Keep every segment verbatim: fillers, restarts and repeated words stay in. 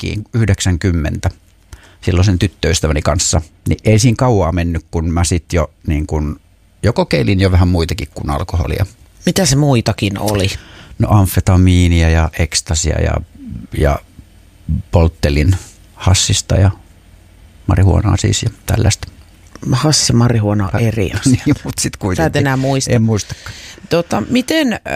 Helsinkiin yhdeksänkymmentä silloisen tyttöystäväni kanssa, niin ei siinä kauaa mennyt, kun mä sitten jo niin kun, jo kokeilin jo vähän muitakin kuin alkoholia. Mitä se muitakin oli? No amfetamiinia ja ekstasia ja, ja polttelin hassista ja marihuonaa siis ja tällaista. Hassi ja marihuona on eri asia. Niin, mutta sitten kuitenkin. Sä et enää muista. En muistakaan. Tota, miten äh,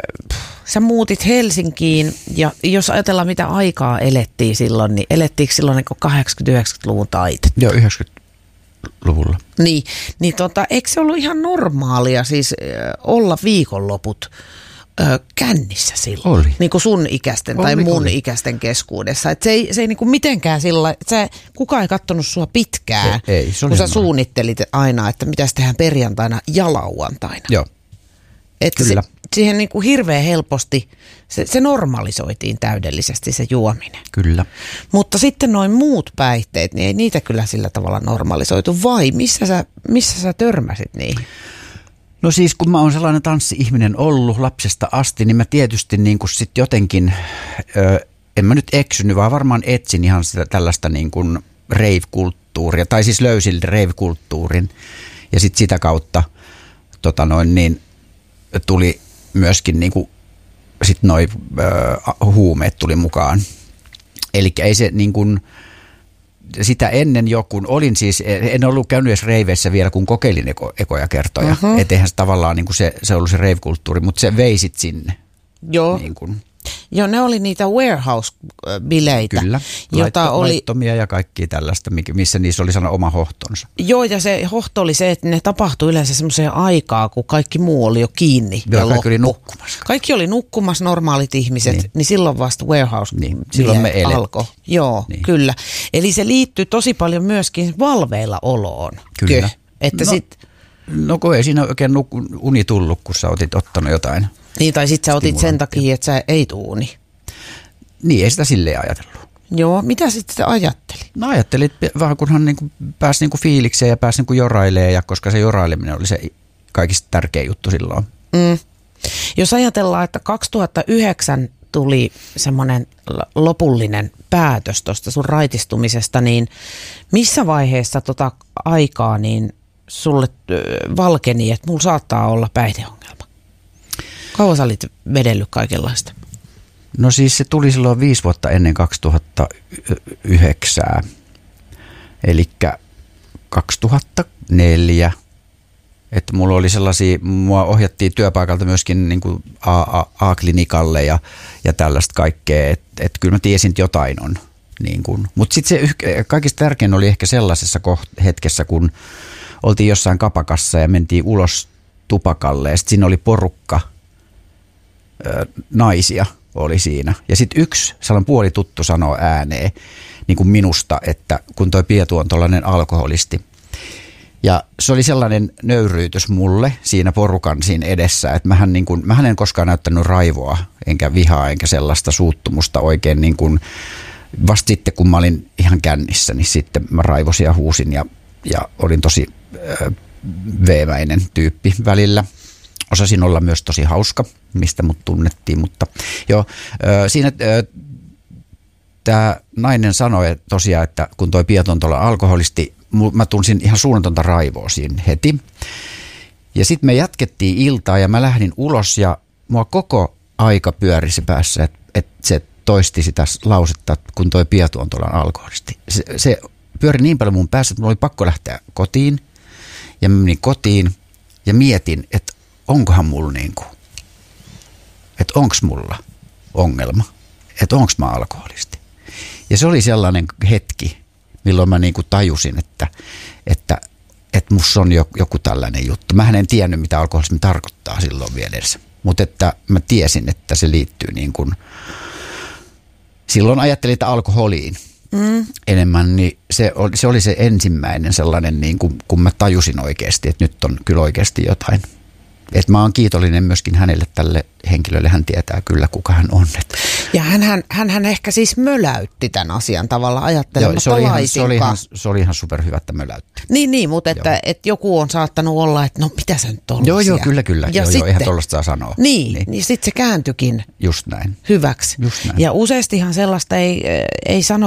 sä muutit Helsinkiin ja jos ajatellaan mitä aikaa elettiin silloin, niin elettiinkö silloin niin kahdeksankymmentä-yhdeksänkymmentäluvun taite? Joo, yhdeksänkymmentäluvulla. Niin, niin tota, eikö se ollut ihan normaalia siis äh, olla viikonloput äh, kännissä silloin? Oli. Niin kuin sun ikäisten oli, tai mun oli. ikäisten keskuudessa. Et se ei, se ei niin kuin mitenkään sillä, että kukaan ei katsonut sua pitkään, ei, ei, se oli kun sä semmoinen. Suunnittelit aina, että mitäs tehdään perjantaina ja lauantaina. Joo. Että se, Kyllä. siihen niin kuin hirveän helposti, se, se normalisoitiin täydellisesti se juominen. Kyllä. Mutta sitten noin muut päihteet, niin ei niitä kyllä sillä tavalla normalisoitu. Vai missä sä, missä sä törmäsit niihin? No siis kun mä oon sellainen tanssi-ihminen ollut lapsesta asti, niin mä tietysti niin kuin sit jotenkin, ö, en mä nyt eksynyt, vaan varmaan etsin ihan sitä tällaista niin kuin rave-kulttuuria, tai siis löysin rave-kulttuurin. Ja sitten sitä kautta tota noin niin, tuli myöskin niin kuin, sit noi ö, huumeet tuli mukaan. Eli ei se niin kuin, sitä ennen jo, kun olin siis, en ollut käynyt edes reiveissä vielä, kun kokeilin eko, ekoja kertoja. Uh-huh. Että eihän se tavallaan niin kuin se, se ollut se rave-kulttuuri, mutta se vei sit sinne. Joo. Niin kuin. Joo, ne oli niitä warehouse-bileitä. Kyllä, jota Laitto, oli laittomia ja kaikkia tällaista, missä niissä oli sana oma hohtonsa. Joo, ja se hohto oli se, että ne tapahtui yleensä semmoiseen aikaan, kun kaikki muu oli jo kiinni. Joo, ja kaikki loppu. oli nukkumassa. Kaikki oli nukkumassa, normaalit ihmiset, niin, niin silloin vasta warehouse niin, silloin me alkoi. Joo, niin. Kyllä. Eli se liittyy tosi paljon myöskin valveilla oloon. Kyllä. Kö? Että no, sit, no kun ei siinä oikein uni tullut, kun sä otit ottanut jotain. Niin, tai sit sä otit sen takia, että sä ei tuu uni. Niin, ei sitä silleen ajatellut. Joo, mitä sitten ajatteli? No ajattelin, että vähän kunhan niin pääsi niin fiilikseen ja pääsi niin jorailemaan, ja koska se joraileminen oli se kaikista tärkein juttu silloin. Mm. Jos ajatellaan, että kaksituhattayhdeksän tuli semmoinen lopullinen päätös tuosta sun raitistumisesta, niin missä vaiheessa tota aikaa niin sulle valkeni, että mulla saattaa olla päihdeongelma? Kauan sä olit vedellyt kaikenlaista? No siis se tuli silloin viisi vuotta ennen kaksituhattayhdeksän, eli kaksituhattaneljä. Että mulla oli sellaisia, mua ohjattiin työpaikalta myöskin niin kuin A-klinikalle ja, ja tällaista kaikkea, että et kyllä mä tiesin, että jotain on. Niin kuin. Mutta sitten se kaikista tärkein oli ehkä sellaisessa koht- hetkessä, kun oltiin jossain kapakassa ja mentiin ulos tupakalle ja sitten siinä oli porukka ö, naisia oli siinä. Ja sitten yksi sellainen puoli tuttu sanoo ääneen niin kuin minusta, että kun toi Pietu on tollainen alkoholisti. Ja se oli sellainen nöyryytys mulle siinä porukan siinä edessä, että mähän, niin kuin, mähän en koskaan näyttänyt raivoa, enkä vihaa, enkä sellaista suuttumusta oikein niin kuin, vasta sitten kun mä olin ihan kännissä, niin sitten mä raivosin ja huusin ja, ja olin tosi äh, veemäinen tyyppi välillä. Osasin olla myös tosi hauska, mistä mut tunnettiin, mutta joo, äh, siinä äh, tämä nainen sanoi tosiaan, että kun toi Pietu on tuolla alkoholisti, mä tunsin ihan suunnatonta raivoa siinä heti. Ja sitten me jatkettiin iltaa ja mä lähdin ulos ja mua koko aika pyörisi päässä, että et se toisti sitä lausetta, kun toi Pietu on tuolla alkoholisti. Se, se pyöri niin paljon mun päässä, että mulla oli pakko lähteä kotiin. Ja mä menin kotiin ja mietin, että onkohan mulla niin kuin, että onks mulla ongelma, että onks mä alkoholisti. Ja se oli sellainen hetki, milloin mä niin kuin tajusin, että, että, että musta on joku tällainen juttu. Mähän en tiennyt, mitä alkoholismi tarkoittaa silloin vielä edes. Mutta että mä tiesin, että se liittyy niin kuin, silloin ajattelin, että alkoholiin mm. enemmän, niin se oli, se oli se ensimmäinen sellainen, niin kuin, kun mä tajusin oikeasti, että nyt on kyllä oikeasti jotain. Että mä oon kiitollinen myöskin hänelle, tälle henkilölle, hän tietää kyllä kuka hän on. Ja hän, hän, hän ehkä siis möläytti tämän asian tavalla ajattelematta se oli ihan, laisinkaan. se oli ihan, se oli ihan superhyvä, että möläytti. Niin, niin mutta että, että joku on saattanut olla, että no mitä se nyt on. Joo, joo, kyllä, kyllä. Ja joo, sitten, joo, eihän tollaista saa sanoa. Niin, niin. niin sitten se kääntyikin Just näin. hyväksi. Just näin. Ja useastihan sellaista ei, ei sano